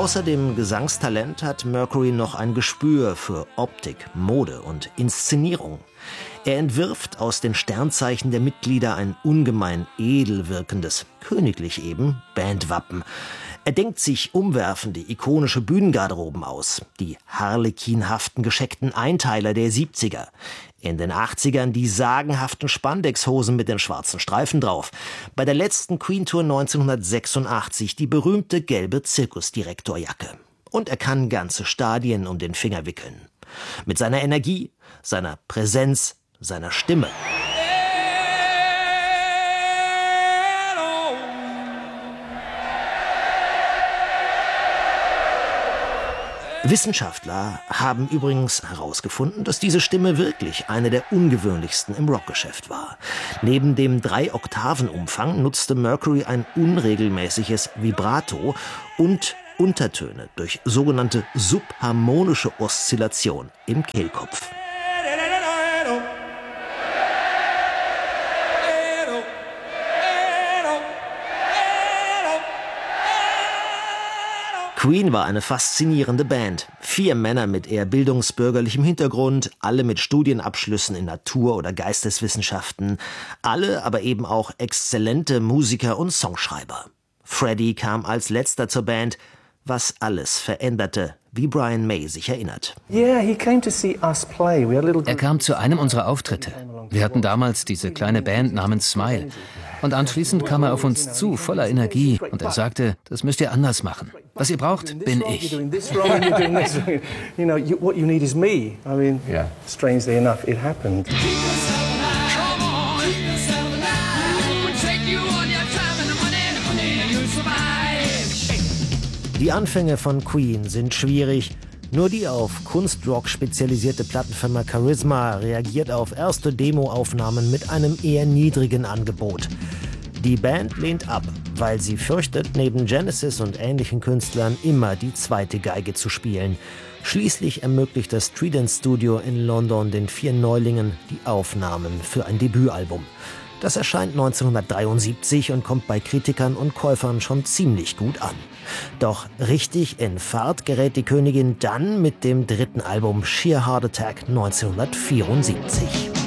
Außer dem Gesangstalent hat Mercury noch ein Gespür für Optik, Mode und Inszenierung. Er entwirft aus den Sternzeichen der Mitglieder ein ungemein edel wirkendes, königlich eben, Bandwappen. Er denkt sich umwerfende, ikonische Bühnengarderoben aus, die harlekinhaften gescheckten Einteiler der 70er. In den 80ern die sagenhaften Spandexhosen mit den schwarzen Streifen drauf. Bei der letzten Queen-Tour 1986 die berühmte gelbe Zirkusdirektorjacke. Und er kann ganze Stadien um den Finger wickeln. Mit seiner Energie, seiner Präsenz, seiner Stimme. Wissenschaftler haben übrigens herausgefunden, dass diese Stimme wirklich eine der ungewöhnlichsten im Rockgeschäft war. Neben dem 3-Oktaven-Umfang nutzte Mercury ein unregelmäßiges Vibrato und Untertöne durch sogenannte subharmonische Oszillation im Kehlkopf. Queen war eine faszinierende Band. 4 Männer mit eher bildungsbürgerlichem Hintergrund, alle mit Studienabschlüssen in Natur- oder Geisteswissenschaften, alle aber eben auch exzellente Musiker und Songschreiber. Freddie kam als letzter zur Band, was alles veränderte, wie Brian May sich erinnert. Er kam zu einem unserer Auftritte. Wir hatten damals diese kleine Band namens Smile. Und anschließend kam er auf uns zu, voller Energie. Und er sagte, das müsst ihr anders machen. Was ihr braucht, bin ich. Strangely enough, it happened. Die Anfänge von Queen sind schwierig. Nur die auf Kunstrock spezialisierte Plattenfirma Charisma reagiert auf erste Demoaufnahmen mit einem eher niedrigen Angebot. Die Band lehnt ab, weil sie fürchtet, neben Genesis und ähnlichen Künstlern immer die zweite Geige zu spielen. Schließlich ermöglicht das Trident Studio in London den 4 Neulingen die Aufnahmen für ein Debütalbum. Das erscheint 1973 und kommt bei Kritikern und Käufern schon ziemlich gut an. Doch richtig in Fahrt gerät die Königin dann mit dem 3. Album Sheer Heart Attack 1974.